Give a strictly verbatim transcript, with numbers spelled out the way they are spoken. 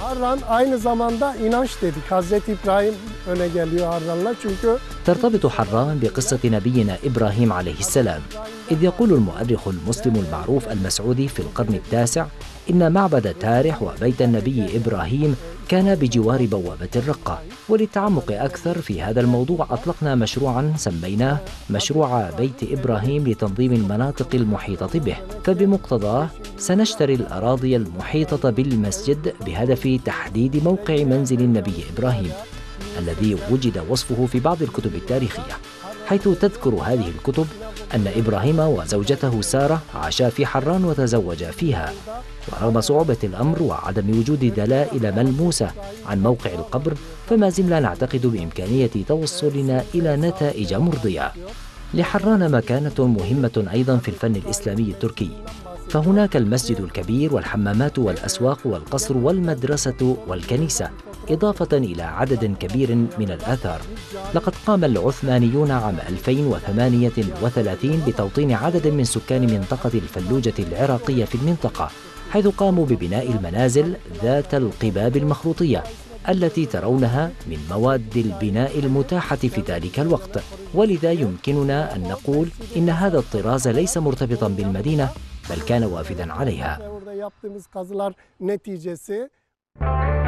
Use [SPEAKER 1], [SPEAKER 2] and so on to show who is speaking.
[SPEAKER 1] Harran aynı zamanda inanç dedik. Hazreti İbrahim öne geliyor Harran'la çünkü
[SPEAKER 2] ترتبط حران بقصة نبينا إبراهيم عليه السلام، إذ يقول المؤرخ المسلم المعروف المسعودي في القرن التاسع إن معبد تارح وبيت النبي إبراهيم كان بجوار بوابة الرقة. وللتعمق أكثر في هذا الموضوع أطلقنا مشروعا سميناه مشروع بيت إبراهيم لتنظيم المناطق المحيطة به، فبمقتضاه سنشتري الأراضي المحيطة بالمسجد بهدف تحديد موقع منزل النبي إبراهيم الذي وجد وصفه في بعض الكتب التاريخية، حيث تذكر هذه الكتب أن إبراهيم وزوجته سارة عاشا في حران وتزوجا فيها. ورغم صعوبة الأمر وعدم وجود دلائل ملموسة عن موقع القبر، فما زلنا نعتقد بإمكانية توصلنا إلى نتائج مرضية. لحران مكانة مهمة أيضا في الفن الإسلامي التركي، فهناك المسجد الكبير والحمامات والأسواق والقصر والمدرسة والكنيسة، إضافة إلى عدد كبير من الآثار. لقد قام العثمانيون عام ألفين وثمانية وثلاثين بتوطين عدد من سكان منطقة الفلوجة العراقية في المنطقة، حيث قاموا ببناء المنازل ذات القباب المخروطية التي ترونها من مواد البناء المتاحة في ذلك الوقت. ولذا يمكننا أن نقول إن هذا الطراز ليس مرتبطا بالمدينة، بل كان وافدا عليها.